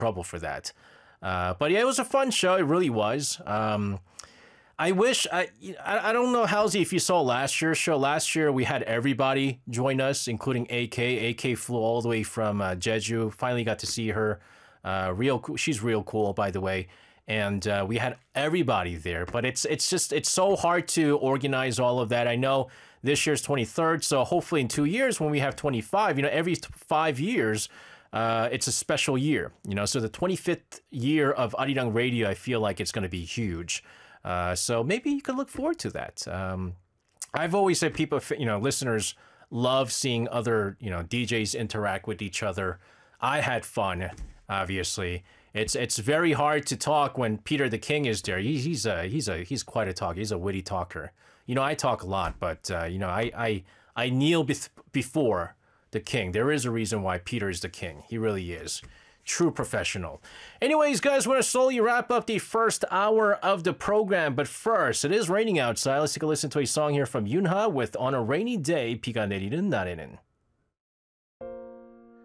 trouble for that. But yeah, it was a fun show. It really was. I wish I don't know, Halsey, if you saw last year's show. Last year we had everybody join us, including AK. AK flew all the way from Jeju. Finally got to see her. Real cool. She's real cool, by the way. And we had everybody there. But it's so hard to organize all of that. I know this year's 23rd, so hopefully in 2 years when we have 25, every 5 years. It's a special year, so the 25th year of Arirang Radio, I feel like it's going to be huge. So maybe you can look forward to that. I've always said people, listeners love seeing other, DJs interact with each other. I had fun, obviously. It's very hard to talk when Peter the King is there. He's quite a talker. He's a witty talker. I talk a lot, but I kneel before the king. There is a reason why Peter is the king. He really is. True professional. Anyways, guys, we're going to slowly wrap up the first hour of the program. But first, it is raining outside. Let's take a listen to a song here from Yunha with On a Rainy Day, 비가 내리는 날에는.